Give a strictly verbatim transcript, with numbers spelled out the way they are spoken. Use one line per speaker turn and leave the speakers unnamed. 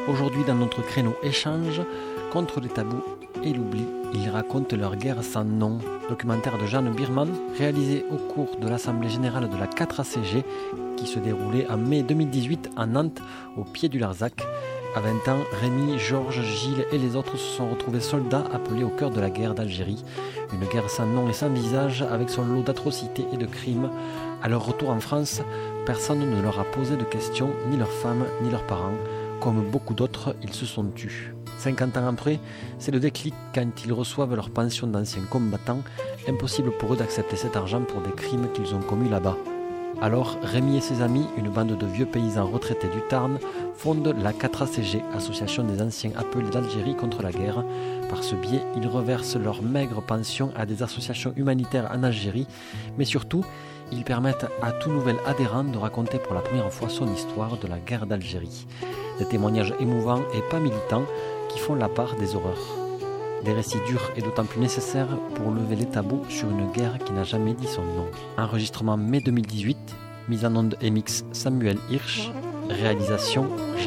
Aujourd'hui, dans notre créneau échange, contre les tabous et l'oubli, ils racontent leur guerre sans nom. Documentaire de Jeanne Birman, réalisé au cours de l'Assemblée Générale de la quatre A C G, qui se déroulait en mai deux mille dix-huit à Nantes, au pied du Larzac. À vingt ans, Rémi, Georges, Gilles et les autres se sont retrouvés soldats appelés au cœur de la guerre d'Algérie. Une guerre sans nom et sans visage, avec son lot d'atrocités et de crimes. À leur retour en France, personne ne leur a posé de questions, ni leurs femmes, ni leurs parents. Comme beaucoup d'autres, ils se sont tus. cinquante ans après, c'est le déclic quand ils reçoivent leur pension d'anciens combattants. Impossible pour eux d'accepter cet argent pour des crimes qu'ils ont commis là-bas. Alors, Rémi et ses amis, une bande de vieux paysans retraités du Tarn, fondent la quatre A C G, Association des anciens appelés d'Algérie contre la guerre. Par ce biais, ils reversent leur maigre pension à des associations humanitaires en Algérie, mais surtout, ils permettent à tout nouvel adhérent de raconter pour la première fois son histoire de la guerre d'Algérie. Des témoignages émouvants et pas militants qui font la part des horreurs. Des récits durs et d'autant plus nécessaires pour lever les tabous sur une guerre qui n'a jamais dit son nom. Enregistrement mai deux mille dix-huit, mise en onde et mix Samuel Hirsch, réalisation Jeanne